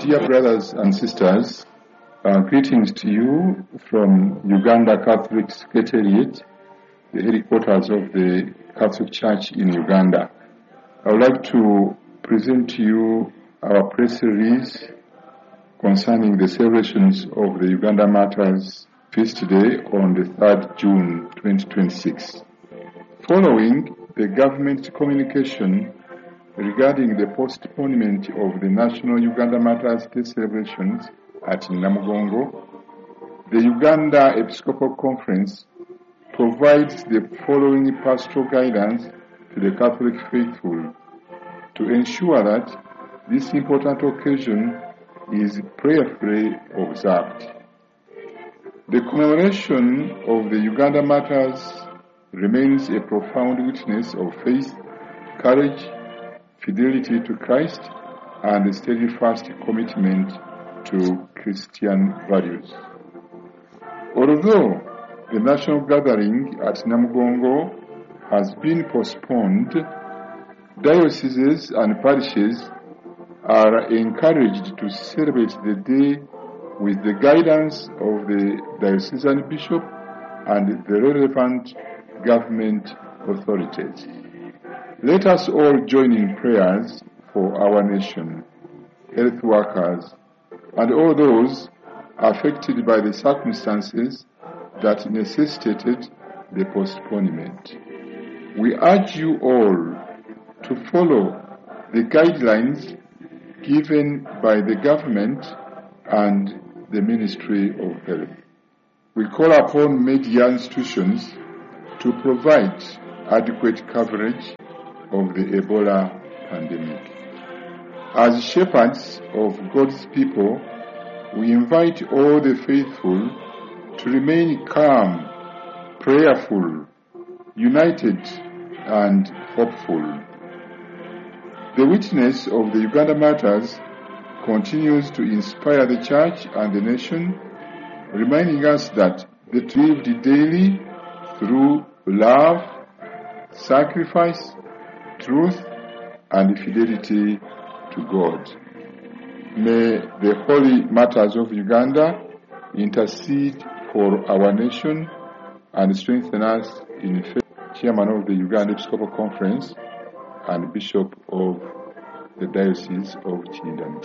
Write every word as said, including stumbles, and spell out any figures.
Dear brothers and sisters, uh, greetings to you from Uganda Catholic Secretariat, the headquarters of the Catholic Church in Uganda. I would like to present to you our press release concerning the celebrations of the Uganda Matters Feast Day on the third of June twenty twenty-six. Following the government communication regarding the postponement of the National Uganda Matters Day celebrations at Namugongo, the Uganda Episcopal Conference provides the following pastoral guidance to the Catholic faithful to ensure that this important occasion is prayerfully observed. The commemoration of the Uganda Matters remains a profound witness of faith, courage, fidelity to Christ, and a steadfast commitment to Christian values. Although the national gathering at Namugongo has been postponed, dioceses and parishes are encouraged to celebrate the day with the guidance of the diocesan bishop and the relevant government authorities. Let us all join in prayers for our nation, health workers, and all those affected by the circumstances that necessitated the postponement. We urge you all to follow the guidelines given by the government and the Ministry of Health. We call upon media institutions to provide adequate coverage of the Ebola pandemic. As shepherds of God's people, we invite all the faithful to remain calm, prayerful, united, and hopeful. The witness of the Uganda Matters continues to inspire the Church and the nation, reminding us that they live daily through love, sacrifice, truth, and fidelity to God. May the Holy Martyrs of Uganda intercede for our nation and strengthen us in faith. Chairman of the Uganda Episcopal Conference and Bishop of the Diocese of Chindan.